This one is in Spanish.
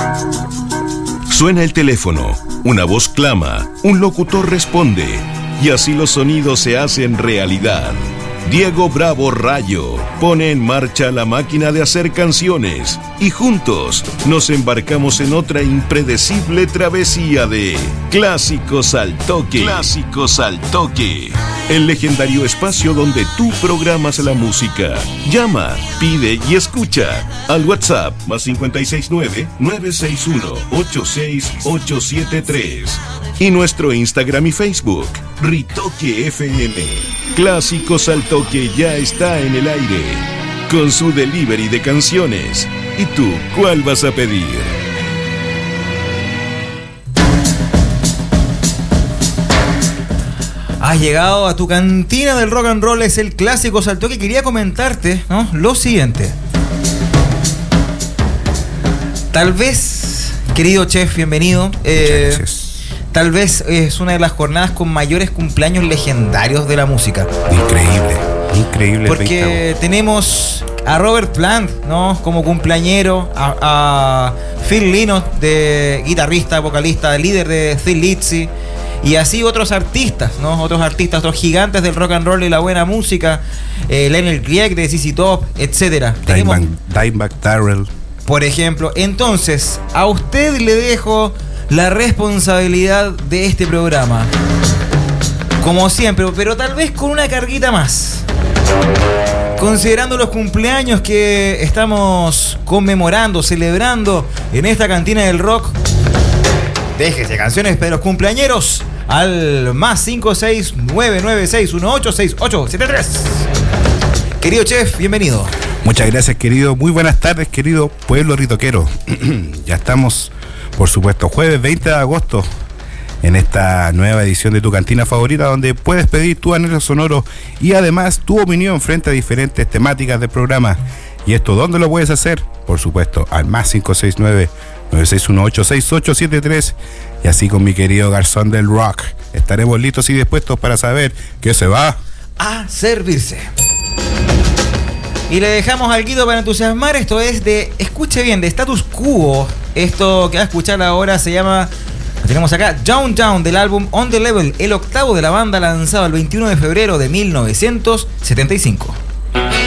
Suena el teléfono, una voz clama, un locutor responde, y así los sonidos se hacen realidad. Diego Bravo Rayo pone en marcha la máquina de hacer canciones y juntos nos embarcamos en otra impredecible travesía de Clásicos al Toque. Clásicos al Toque. El legendario espacio donde tú programas la música. Llama, pide y escucha al WhatsApp más 569-961-86873 y nuestro Instagram y Facebook, Ritoque FM. Clásicos al Toque ya está en el aire con su delivery de canciones. ¿Y tú cuál vas a pedir? Has llegado a tu cantina del rock and roll, es el Clásicos al Toque. Quería comentarte, ¿no?, lo siguiente. Tal vez, querido chef, bienvenido. Muchas gracias. Tal vez es una de las jornadas con mayores cumpleaños legendarios de la música. Increíble. Porque tenemos a Robert Plant, ¿no?, como cumpleañero, a Phil Lynott, de guitarrista, vocalista, líder de Thin Lizzy, y así otros artistas, ¿no?, otros gigantes del rock and roll y la buena música, Leonard Grieg de ZZ Top, etcétera. Dimebag Darrell, por ejemplo. Entonces, a usted le dejo la responsabilidad de este programa, como siempre, pero tal vez con una carguita más. Considerando los cumpleaños que estamos conmemorando, celebrando en esta cantina del rock, déjese canciones de los cumpleañeros al más 56996186873. Querido chef, bienvenido. Muchas gracias, querido. Muy buenas tardes, querido pueblo ritoquero. Ya estamos, por supuesto, jueves 20 de agosto, en esta nueva edición de tu cantina favorita, donde puedes pedir tu anhelo sonoro y además tu opinión frente a diferentes temáticas del programa. ¿Y esto dónde lo puedes hacer? Por supuesto, al más 569-961-86873. Y así con mi querido garzón del rock, estaremos listos y dispuestos para saber qué se va a servirse. Y le dejamos al Guido para entusiasmar. Esto es de, escuche bien, de Status Quo. Esto que va a escuchar ahora se llama, lo tenemos acá, Down Down, del álbum On The Level, el octavo de la banda, lanzado el 21 de febrero de 1975.